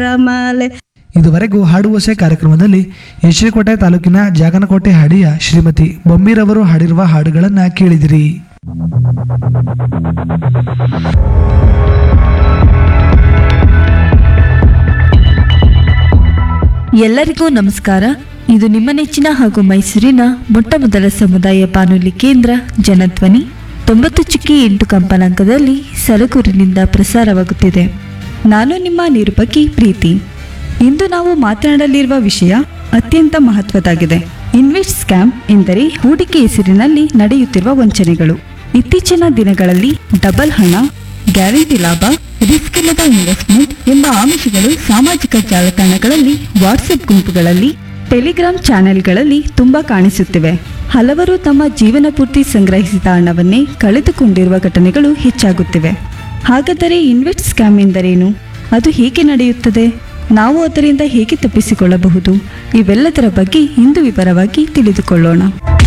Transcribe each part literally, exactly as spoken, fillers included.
ವರಮಾಲೆ. ಇದುವರೆಗೂ ಹಾಡುವಸೆ ಕಾರ್ಯಕ್ರಮದಲ್ಲಿ ಯಶರಿಕೋಟೆ ತಾಲೂಕಿನ ಜಾಗನಕೋಟೆ ಹಾಡಿಯ ಶ್ರೀಮತಿ ಬೊಮ್ಮಿರವರು ಹಾಡಿರುವ ಹಾಡುಗಳನ್ನು ಕೇಳಿದಿರಿ. ಎಲ್ಲರಿಗೂ ನಮಸ್ಕಾರ. ಇದು ನಿಮ್ಮ ನೆಚ್ಚಿನ ಹಾಗೂ ಮೈಸೂರಿನ ಮೊಟ್ಟ ಮೊದಲ ಸಮುದಾಯ ಬಾನುಲಿ ಕೇಂದ್ರ ಜನಧ್ವನಿ ತೊಂಬತ್ತು ಚುಕ್ಕಿ ಎಂಟು ಕಂಪನಾಂಕದಲ್ಲಿ ಸಲಕೂರಿನಿಂದ ಪ್ರಸಾರವಾಗುತ್ತಿದೆ. ನಾನು ನಿಮ್ಮ ನಿರೂಪಕಿ ಪ್ರೀತಿ. ಇಂದು ನಾವು ಮಾತನಾಡಲಿರುವ ವಿಷಯ ಅತ್ಯಂತ ಮಹತ್ವದಾಗಿದೆ. ಇನ್ವೆಸ್ಟ್ ಸ್ಕ್ಯಾಮ್ ಎಂದರೆ ಹೂಡಿಕೆ ಹೆಸರಿನಲ್ಲಿ ನಡೆಯುತ್ತಿರುವ ವಂಚನೆಗಳು. ಇತ್ತೀಚಿನ ದಿನಗಳಲ್ಲಿ ಡಬಲ್ ಹಣ, ಗ್ಯಾರಂಟಿ ಲಾಭ, ರಿಸ್ಕ್ ಇಲ್ಲದ ಇನ್ವೆಸ್ಟ್ಮೆಂಟ್ ಎಂಬ ಆಮಿಷಗಳು ಸಾಮಾಜಿಕ ಜಾಲತಾಣಗಳಲ್ಲಿ, ವಾಟ್ಸಪ್ ಗುಂಪುಗಳಲ್ಲಿ, ಟೆಲಿಗ್ರಾಮ್ ಚಾನೆಲ್ಗಳಲ್ಲಿ ತುಂಬಾ ಕಾಣಿಸುತ್ತಿವೆ. ಹಲವರು ತಮ್ಮ ಜೀವನ ಪೂರ್ತಿ ಸಂಗ್ರಹಿಸಿದ ಹಣವನ್ನೇ ಕಳೆದುಕೊಂಡಿರುವ ಘಟನೆಗಳು ಹೆಚ್ಚಾಗುತ್ತಿವೆ. ಹಾಗಾದರೆ ಇನ್ವೆಸ್ಟ್ ಸ್ಕ್ಯಾಮ್ ಎಂದರೇನು? ಅದು ಹೇಗೆ ನಡೆಯುತ್ತದೆ? ನಾವು ಅದರಿಂದ ಹೇಗೆ ತಪ್ಪಿಸಿಕೊಳ್ಳಬಹುದು? ಇವೆಲ್ಲದರ ಬಗ್ಗೆ ಇಂದು ವಿವರವಾಗಿ ತಿಳಿದುಕೊಳ್ಳೋಣ.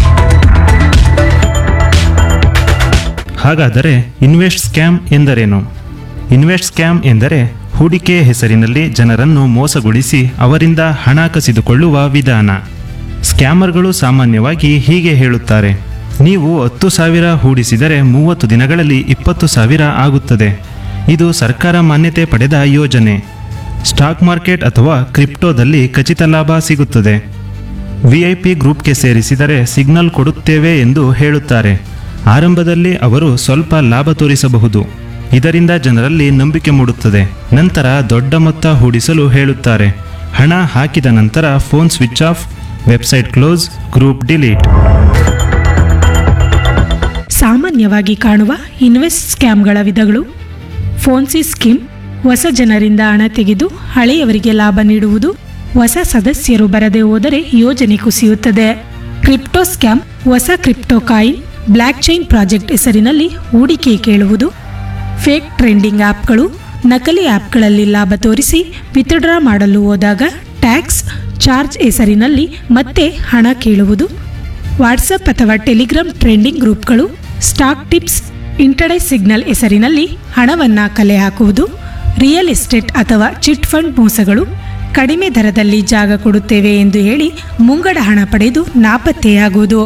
ಹಾಗಾದರೆ ಇನ್ವೆಸ್ಟ್ ಸ್ಕ್ಯಾಮ್ ಎಂದರೇನು? ಇನ್ವೆಸ್ಟ್ ಸ್ಕ್ಯಾಮ್ ಎಂದರೆ ಹೂಡಿಕೆ ಹೆಸರಿನಲ್ಲಿ ಜನರನ್ನು ಮೋಸಗೊಳಿಸಿ ಅವರಿಂದ ಹಣ ಕಸಿದುಕೊಳ್ಳುವ ವಿಧಾನ. ಸ್ಕ್ಯಾಮರ್ಗಳು ಸಾಮಾನ್ಯವಾಗಿ ಹೀಗೆ ಹೇಳುತ್ತಾರೆ: ನೀವು ಹತ್ತು ಸಾವಿರ ಹೂಡಿಸಿದರೆ ಮೂವತ್ತು ದಿನಗಳಲ್ಲಿ ಇಪ್ಪತ್ತು ಸಾವಿರ ಆಗುತ್ತದೆ. ಇದು ಸರ್ಕಾರ ಮಾನ್ಯತೆ ಪಡೆದ ಯೋಜನೆ. ಸ್ಟಾಕ್ ಮಾರ್ಕೆಟ್ ಅಥವಾ ಕ್ರಿಪ್ಟೋದಲ್ಲಿ ಖಚಿತ ಲಾಭ ಸಿಗುತ್ತದೆ. ವಿ ಐ ಪಿ ಗ್ರೂಪ್ಗೆ ಸೇರಿಸಿದರೆ ಸಿಗ್ನಲ್ ಕೊಡುತ್ತೇವೆ ಎಂದು ಹೇಳುತ್ತಾರೆ. ಆರಂಭದಲ್ಲಿ ಅವರು ಸ್ವಲ್ಪ ಲಾಭ ತೋರಿಸಬಹುದು. ಇದರಿಂದ ಜನರಲ್ಲಿ ನಂಬಿಕೆ ಮೂಡುತ್ತದೆ. ನಂತರ ದೊಡ್ಡ ಮೊತ್ತ ಹೂಡಿಸಲು ಹೇಳುತ್ತಾರೆ. ಹಣ ಹಾಕಿದ ನಂತರ phone switch off, website close, group delete. ಸಾಮಾನ್ಯವಾಗಿ ಕಾಣುವ ಇನ್ವೆಸ್ಟ್ ಸ್ಕ್ಯಾಮ್ಗಳ ವಿಧಗಳು: ಫೋನ್ಸಿ ಸ್ಕೀಮ್, ಹೊಸ ಜನರಿಂದ ಹಣ ತೆಗೆದು ಹಳೆಯವರಿಗೆ ಲಾಭ ನೀಡುವುದು. ಹೊಸ ಸದಸ್ಯರು ಬರದೆ ಹೋದರೆ ಯೋಜನೆ ಕುಸಿಯುತ್ತದೆ. ಕ್ರಿಪ್ಟೋ ಸ್ಕ್ಯಾಮ್, ಹೊಸ crypto coin, block chain project ಹೆಸರಿನಲ್ಲಿ ಹೂಡಿಕೆ ಕೇಳುವುದು. ಫೇಕ್ ಟ್ರೆಂಡಿಂಗ್ ಆ್ಯಪ್ಗಳು, ನಕಲಿ ಆ್ಯಪ್ಗಳಲ್ಲಿ ಲಾಭ ತೋರಿಸಿ ವಿತ್ಡ್ರಾ ಮಾಡಲು ಹೋದಾಗ ಟ್ಯಾಕ್ಸ್ ಚಾರ್ಜ್ ಹೆಸರಿನಲ್ಲಿ ಮತ್ತೆ ಹಣ ಕೇಳುವುದು. ವಾಟ್ಸಪ್ ಅಥವಾ Telegram trending ಗ್ರೂಪ್ಗಳು, stock tips, intraday signal ಹೆಸರಿನಲ್ಲಿ ಹಣವನ್ನು ಕಲೆ ಹಾಕುವುದು. ರಿಯಲ್ ಎಸ್ಟೇಟ್ ಅಥವಾ ಚಿಟ್ ಫಂಡ್ ಮೋಸಗಳು, ಕಡಿಮೆ ದರದಲ್ಲಿ ಜಾಗ ಕೊಡುತ್ತೇವೆ ಎಂದು ಹೇಳಿ ಮುಂಗಡ ಹಣ ಪಡೆದು ನಾಪತ್ತೆಯಾಗುವುದು.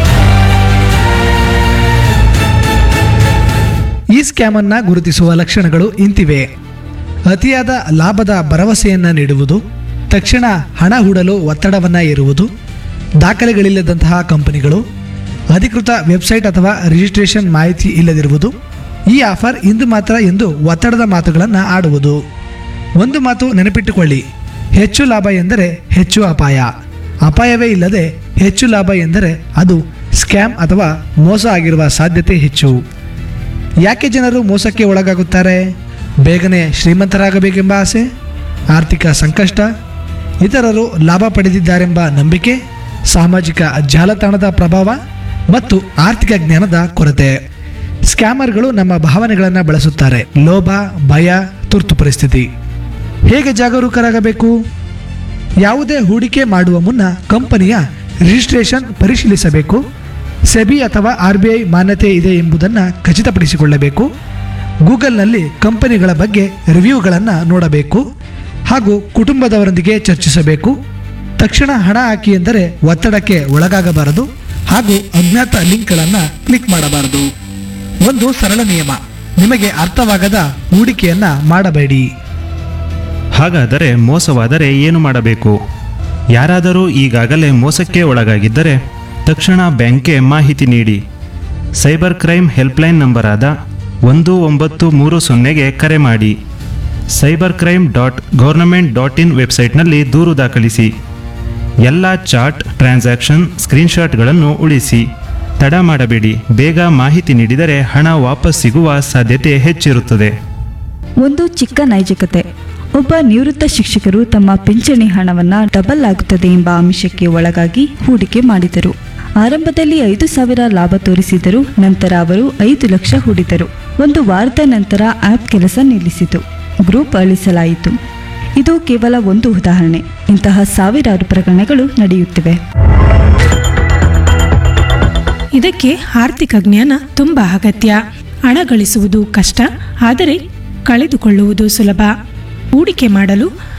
ಈ ಸ್ಕ್ಯಾಮ್ ಅನ್ನ ಗುರುತಿಸುವ ಲಕ್ಷಣಗಳು ಇಂತಿವೆ: ಅತಿಯಾದ ಲಾಭದ ಭರವಸೆಯನ್ನ ನೀಡುವುದು, ತಕ್ಷಣ ಹಣ ಹೂಡಲು ಒತ್ತಡವನ್ನ ಏರುವುದು, ದಾಖಲೆಗಳಿಲ್ಲದಂತಹ ಕಂಪನಿಗಳು, ಅಧಿಕೃತ ವೆಬ್ಸೈಟ್ ಅಥವಾ ರಿಜಿಸ್ಟ್ರೇಷನ್ ಮಾಹಿತಿ ಇಲ್ಲದಿರುವುದು, ಈ ಆಫರ್ ಇಂದು ಮಾತ್ರ ಎಂದು ಒತ್ತಡದ ಮಾತುಗಳನ್ನು ಆಡುವುದು. ಒಂದು ಮಾತು ನೆನಪಿಟ್ಟುಕೊಳ್ಳಿ: ಹೆಚ್ಚು ಲಾಭ ಎಂದರೆ ಹೆಚ್ಚು ಅಪಾಯ, ಅಪಾಯವೇ ಇಲ್ಲದೆ ಹೆಚ್ಚು ಲಾಭ ಎಂದರೆ ಅದು ಸ್ಕ್ಯಾಮ್ ಅಥವಾ ಮೋಸ ಆಗಿರುವ ಸಾಧ್ಯತೆ ಹೆಚ್ಚು. ಯಾಕೆ ಜನರು ಮೋಸಕ್ಕೆ ಒಳಗಾಗುತ್ತಾರೆ? ಬೇಗನೆ ಶ್ರೀಮಂತರಾಗಬೇಕೆಂಬ ಆಸೆ, ಆರ್ಥಿಕ ಸಂಕಷ್ಟ, ಇತರರು ಲಾಭ ಪಡೆದಿದ್ದಾರೆಂಬ ನಂಬಿಕೆ, ಸಾಮಾಜಿಕ ಜಾಲತಾಣದ ಪ್ರಭಾವ ಮತ್ತು ಆರ್ಥಿಕ ಜ್ಞಾನದ ಕೊರತೆ. ಸ್ಕ್ಯಾಮರ್ಗಳು ನಮ್ಮ ಭಾವನೆಗಳನ್ನು ಬಳಸುತ್ತಾರೆ: ಲೋಭ, ಭಯ, ತುರ್ತು ಪರಿಸ್ಥಿತಿ. ಹೇಗೆ ಜಾಗರೂಕರಾಗಬೇಕು? ಯಾವುದೇ ಹೂಡಿಕೆ ಮಾಡುವ ಮುನ್ನ ಕಂಪನಿಯ ರಿಜಿಸ್ಟ್ರೇಷನ್ ಪರಿಶೀಲಿಸಬೇಕು. ಸೆಬಿ ಅಥವಾ ಆರ್ ಬಿ ಐ ಮಾನ್ಯತೆ ಇದೆ ಎಂಬುದನ್ನು ಖಚಿತಪಡಿಸಿಕೊಳ್ಳಬೇಕು. ಗೂಗಲ್ನಲ್ಲಿ ಕಂಪನಿಗಳ ಬಗ್ಗೆ ರಿವ್ಯೂಗಳನ್ನು ನೋಡಬೇಕು ಹಾಗೂ ಕುಟುಂಬದವರೊಂದಿಗೆ ಚರ್ಚಿಸಬೇಕು. ತಕ್ಷಣ ಹಣ ಹಾಕಿ ಎಂದರೆ ಒತ್ತಡಕ್ಕೆ ಒಳಗಾಗಬಾರದು ಹಾಗೂ ಅಜ್ಞಾತ ಲಿಂಕ್ಗಳನ್ನು ಕ್ಲಿಕ್ ಮಾಡಬಾರದು. ಒಂದು ಸರಳ ನಿಯಮ: ನಿಮಗೆ ಅರ್ಥವಾಗದ ಹೂಡಿಕೆಯನ್ನ ಮಾಡಬೇಡಿ. ಹಾಗಾದರೆ ಮೋಸವಾದರೆ ಏನು ಮಾಡಬೇಕು? ಯಾರಾದರೂ ಈಗಾಗಲೇ ಮೋಸಕ್ಕೆ ಒಳಗಾಗಿದ್ದರೆ ತಕ್ಷಣ ಬ್ಯಾಂಕ್ಗೆ ಮಾಹಿತಿ ನೀಡಿ. ಸೈಬರ್ ಕ್ರೈಮ್ ಹೆಲ್ಪ್ಲೈನ್ ನಂಬರಾದ ಒಂದು ಒಂಬತ್ತು ಮೂರು ಸೊನ್ನೆಗೆ ಕರೆ ಮಾಡಿ. Cyber crime dot government dot in ವೆಬ್ಸೈಟ್ನಲ್ಲಿ ದೂರು ದಾಖಲಿಸಿ. ಎಲ್ಲ ಚಾಟ್ ಟ್ರಾನ್ಸಾಕ್ಷನ್ ಸ್ಕ್ರೀನ್ಶಾಟ್ಗಳನ್ನು ಉಳಿಸಿ. ತಡ ಮಾಡಬೇಡಿ. ಬೇಗ ಮಾಹಿತಿ ನೀಡಿದರೆ ಹಣ ವಾಪಸ್ ಸಿಗುವ ಸಾಧ್ಯತೆ ಹೆಚ್ಚಿರುತ್ತದೆ. ಒಂದು ಚಿಕ್ಕ ನೈಜಕತೆ. ಒಬ್ಬ ನಿವೃತ್ತ ಶಿಕ್ಷಕರು ತಮ್ಮ ಪಿಂಚಣಿ ಹಣವನ್ನು ಡಬಲ್ ಆಗುತ್ತದೆ ಎಂಬ ಆಮಿಷಕ್ಕೆ ಒಳಗಾಗಿ ಹೂಡಿಕೆ ಮಾಡಿದರು. ಆರಂಭದಲ್ಲಿ ಐದು ಸಾವಿರ ಲಾಭ ತೋರಿಸಿದರು. ನಂತರ ಅವರು ಐದು ಲಕ್ಷ ಹೂಡಿದರು. ಒಂದು ವಾರದ ನಂತರ ಆ್ಯಪ್ ಕೆಲಸ ನಿಲ್ಲಿಸಿತು. ಗ್ರೂಪ್ ಅಳಿಸಲಾಯಿತು. ಇದು ಕೇವಲ ಒಂದು ಉದಾಹರಣೆ. ಇಂತಹ ಸಾವಿರಾರು ಪ್ರಕರಣಗಳು ನಡೆಯುತ್ತಿವೆ. ಇದಕ್ಕೆ ಆರ್ಥಿಕ ಜ್ಞಾನ ತುಂಬಾ ಅಗತ್ಯ. ಹಣ ಗಳಿಸುವುದು ಕಷ್ಟ, ಆದರೆ ಕಳೆದುಕೊಳ್ಳುವುದು ಸುಲಭ. ಹೂಡಿಕೆ ಮಾಡಲು